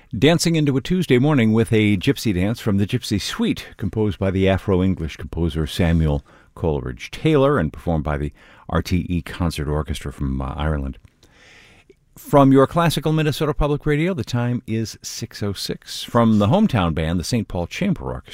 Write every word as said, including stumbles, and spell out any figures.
Dancing into a Tuesday morning with a gypsy dance from the Gypsy Suite, composed by the Afro-English composer Samuel Coleridge-Taylor and performed by the R T E Concert Orchestra from uh, Ireland. From your classical Minnesota Public Radio, the time is six oh six. From the hometown band, the Saint Paul Chamber Orchestra,